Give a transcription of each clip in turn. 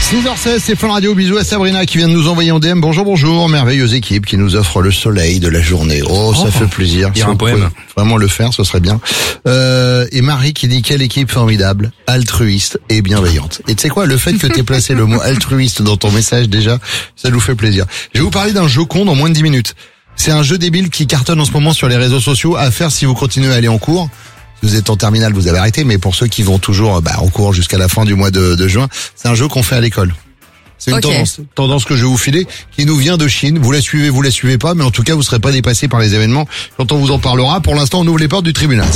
6h16, c'est Fun Radio. Bisous à Sabrina qui vient de nous envoyer en DM. Bonjour, merveilleuse équipe qui nous offre le soleil de la journée. Oh, ça fait plaisir. Il y a un poème. Vraiment le faire, ce serait bien. Et Marie qui dit quelle équipe formidable, altruiste et bienveillante. Et tu sais quoi, le fait que t'aies placé le mot altruiste dans ton message déjà, ça nous fait plaisir. Je vais vous parler d'un jeu con dans moins de 10 minutes. C'est un jeu débile qui cartonne en ce moment sur les réseaux sociaux à faire si vous continuez à aller en cours. Si vous êtes en terminale, vous avez arrêté, mais pour ceux qui vont toujours en cours jusqu'à la fin du mois de juin, c'est un jeu qu'on fait à l'école. C'est une tendance que je vais vous filer, qui nous vient de Chine. Vous la suivez pas, mais en tout cas, vous serez pas dépassé par les événements quand on vous en parlera. Pour l'instant, on ouvre les portes du tribunal.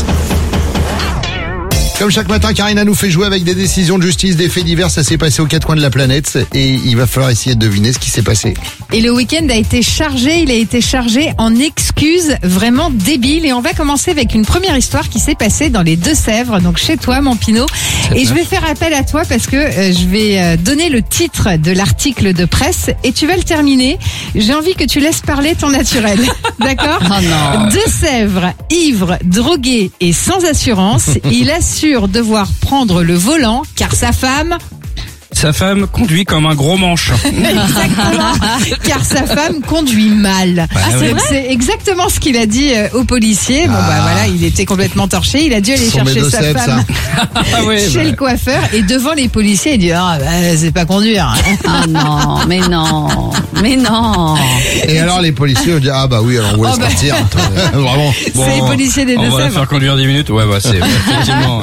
Comme chaque matin, Karina nous fait jouer avec des décisions de justice, des faits divers. Ça s'est passé aux quatre coins de la planète et il va falloir essayer de deviner ce qui s'est passé. Et le week-end a été chargé, il a été chargé en excuses vraiment débiles. Et on va commencer avec une première histoire qui s'est passée dans les Deux-Sèvres, donc chez toi, mon Pinot. Et je vais faire appel à toi parce que je vais donner le titre de l'article de presse et tu vas le terminer. J'ai envie que tu laisses parler ton naturel. D'accord ? Oh non. Deux-Sèvres, ivre, drogué et sans assurance, il assure devoir prendre le volant car sa femme conduit comme un gros manche. Exactement, car sa femme conduit mal. C'est exactement ce qu'il a dit aux policiers. Bon voilà, il était complètement torché. Il a dû aller chercher sa femme chez le coiffeur et devant les policiers, il dit c'est pas conduire. Ah non, mais non. Et alors les policiers ont dit alors on vous laisse partir. Vraiment. C'est les policiers des Deux-Sèvres. On va la faire conduire 10 minutes. Ouais, c'est effectivement.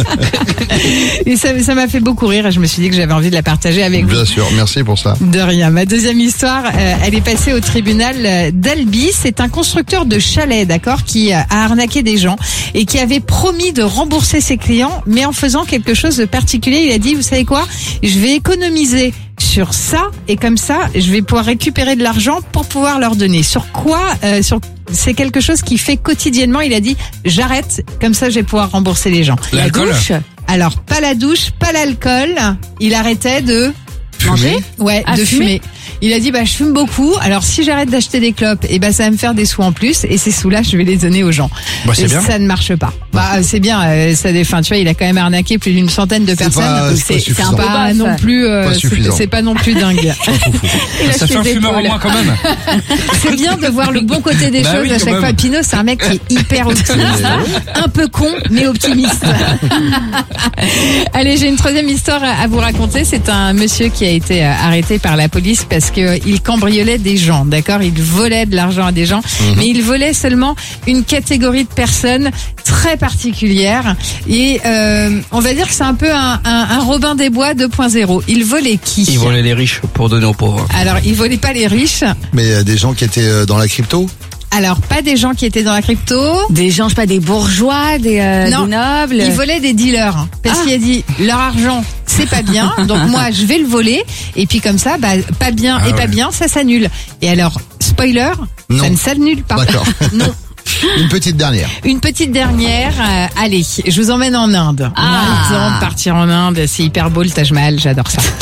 Et ça m'a fait beaucoup rire et je me suis dit que j'avais envie de la partager avec vous. Bien sûr, merci pour ça. De rien. Ma deuxième histoire, elle est passée au tribunal d'Albi. C'est un constructeur de chalets, d'accord, qui a arnaqué des gens et qui avait promis de rembourser ses clients, mais en faisant quelque chose de particulier. Il a dit, vous savez quoi, je vais économiser sur ça et comme ça, je vais pouvoir récupérer de l'argent pour pouvoir leur donner. Sur quoi c'est quelque chose qu'il fait quotidiennement. Il a dit, j'arrête, comme ça je vais pouvoir rembourser les gens. L'alcool ? La douche ? Alors, pas la douche, pas l'alcool. Il arrêtait de manger ? Ouais, de fumer. Il a dit, je fume beaucoup. Alors, si j'arrête d'acheter des clopes, ça va me faire des sous en plus. Et ces sous-là, je vais les donner aux gens. C'est bien. Ça ne marche pas. C'est bien. Tu vois, il a quand même arnaqué plus d'une centaine de personnes. C'est pas non plus, c'est pas non plus dingue. Ça fait un fumeur en moins quand même. C'est bien de voir le bon côté des choses à chaque fois. Pinot, c'est un mec qui est hyper optimiste. Un peu con, mais optimiste. Allez, j'ai une troisième histoire à vous raconter. C'est un monsieur qui a été arrêté par la police parce qu'il cambriolait des gens, d'accord ? Il volait de l'argent à des gens, mais il volait seulement une catégorie de personnes très particulière. Et on va dire que c'est un peu un Robin des Bois 2.0. Il volait qui ? Il volait les riches pour donner aux pauvres. Alors, il volait pas les riches. Mais des gens qui étaient dans la crypto ? Alors, pas des gens qui étaient dans la crypto. Des gens, des bourgeois, des nobles. Il volait des dealers. Parce qu'il a dit, leur argent, c'est pas bien. Donc moi, je vais le voler. Et puis comme ça, pas bien pas bien, ça s'annule. Et alors, spoiler, ça ne s'annule pas. D'accord. Non. Une petite dernière. Allez, je vous emmène en Inde. On a le temps de partir en Inde. C'est hyper beau le Taj Mahal, j'adore ça.